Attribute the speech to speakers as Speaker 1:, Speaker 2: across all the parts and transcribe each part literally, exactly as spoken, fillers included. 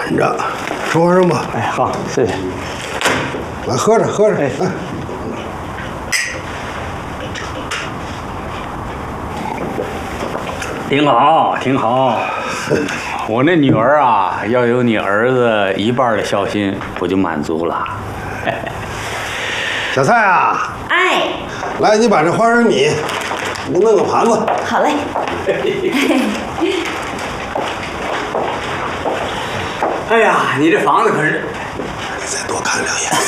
Speaker 1: 等着，说上吧。
Speaker 2: 哎，好，谢谢。
Speaker 1: 来，喝着喝着，
Speaker 2: 哎，
Speaker 1: 来。
Speaker 2: 挺好，挺好。我那女儿啊，要有你儿子一半的孝心，我就满足了。
Speaker 1: 小蔡啊，
Speaker 3: 哎，
Speaker 1: 来，你把这花生米，你弄个盘子。
Speaker 3: 好嘞。
Speaker 2: 哎呀，你这房子可是……
Speaker 1: 你再多看两眼。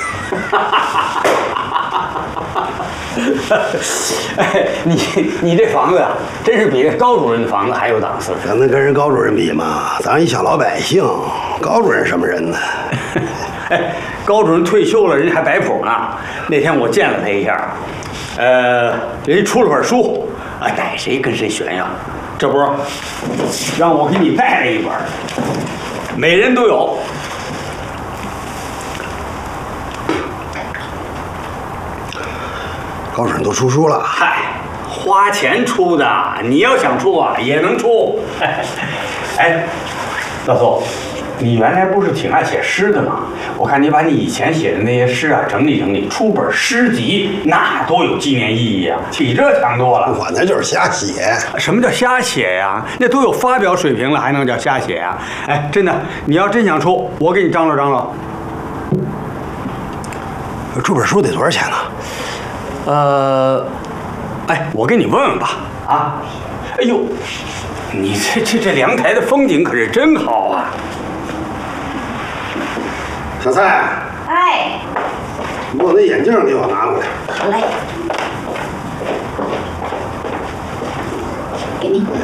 Speaker 2: 哎，你你这房子啊，真是比那高主任的房子还有档次。
Speaker 1: 咱能跟人高主任比吗？咱一小老百姓，高主任什么人呢？
Speaker 2: 哎，高主任退休了，人家还摆谱呢。那天我见了他一下，呃，人家出了本书，啊，逮谁跟谁炫耀。这不，让我给你带了一本，每人都有。
Speaker 1: 高主任都出书了。
Speaker 2: 嗨，花钱出的，你要想出啊，也能出。哎，老宋，你原来不是挺爱写诗的吗？我看你把你以前写的那些诗啊整理整理，出本诗集，那多有纪念意义啊，比这强多了。
Speaker 1: 我那就是瞎写。
Speaker 2: 什么叫瞎写呀？那都有发表水平了，还能叫瞎写呀？哎，真的，你要真想出，我给你张罗张罗。
Speaker 1: 出本书得多少钱呢？
Speaker 2: 呃，哎，我给你问问吧。啊，哎呦，你这这这阳台的风景可是真好啊！
Speaker 1: 小蔡，
Speaker 3: 哎，
Speaker 1: 你把我那眼镜给我拿过来。
Speaker 3: 好嘞。给你。